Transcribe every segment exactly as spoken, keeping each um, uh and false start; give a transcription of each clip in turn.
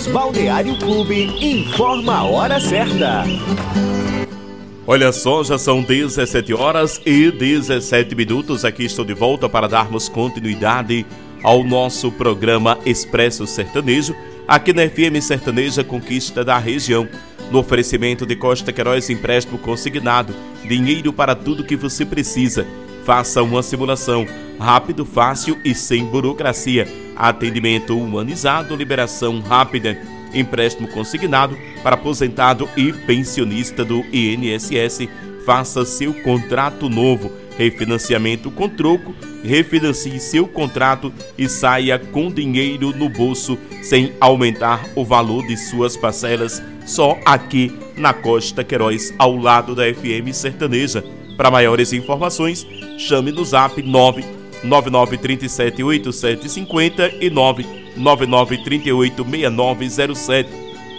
Balneário Clube informa a hora certa. Olha só, já são dezessete horas e dezessete minutos. Aqui estou de volta para darmos continuidade ao nosso programa Expresso Sertanejo, aqui na F M Sertaneja Conquista da Região, no oferecimento de Costa Queiroz Empréstimo Consignado, dinheiro para tudo que você precisa. Faça uma simulação, rápido, fácil e sem burocracia. Atendimento humanizado, liberação rápida. Empréstimo consignado para aposentado e pensionista do I N S S. Faça seu contrato novo. Refinanciamento com troco. Refinancie seu contrato e saia com dinheiro no bolso sem aumentar o valor de suas parcelas. Só aqui na Costa Queiroz, ao lado da F M Sertaneja. Para maiores informações, chame no zap nove nove nove três sete oito sete cinco zero e nove nove nove três oito seis nove zero sete.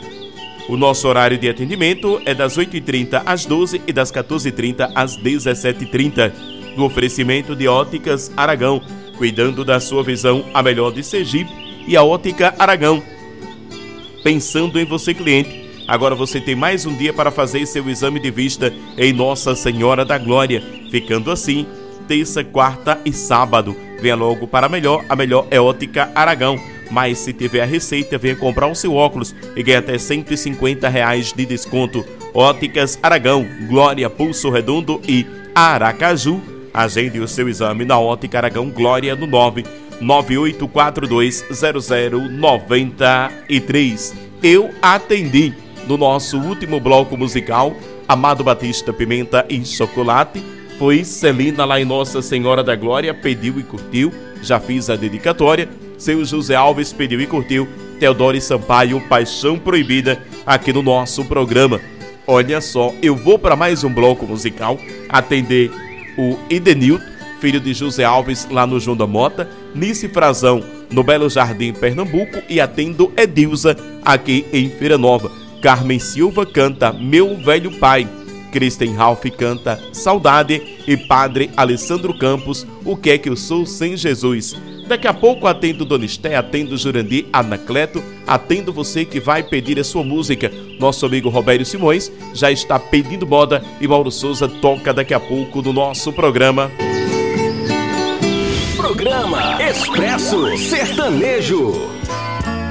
O nosso horário de atendimento é das oito e trinta às doze e das quatorze e trinta às dezessete e trinta. No oferecimento de Óticas Aragão, cuidando da sua visão, a melhor de Sergipe, e a Ótica Aragão. Pensando em você, cliente. Agora você tem mais um dia para fazer seu exame de vista em Nossa Senhora da Glória. Ficando assim, terça, quarta e sábado. Venha logo para a melhor, a melhor é Ótica Aragão. Mas se tiver a receita, venha comprar o seu óculos e ganhe até cento e cinquenta reais de desconto. Óticas Aragão, Glória, Pulso Redondo e Aracaju. Agende o seu exame na Ótica Aragão Glória no nove nove oito quatro dois zero zero nove três. Eu atendi. No nosso último bloco musical, Amado Batista Pimenta e Chocolate, foi Celina lá em Nossa Senhora da Glória, pediu e curtiu, já fiz a dedicatória. Seu José Alves pediu e curtiu, Teodoro Sampaio, Paixão Proibida, aqui no nosso programa. Olha só, eu vou para mais um bloco musical, atender o Idenilton, filho de José Alves, lá no João da Mota, Nice Frazão, no Belo Jardim, Pernambuco, e atendo Edilza, aqui em Feira Nova. Carmen Silva canta Meu Velho Pai, Kristen Ralph canta Saudade e Padre Alessandro Campos, O Que É Que Eu Sou Sem Jesus. Daqui a pouco atendo Dona Esté, atendo Jurandir Anacleto, atendo você que vai pedir a sua música. Nosso amigo Robério Simões já está pedindo moda e Mauro Souza toca daqui a pouco no nosso programa. Programa Expresso Sertanejo.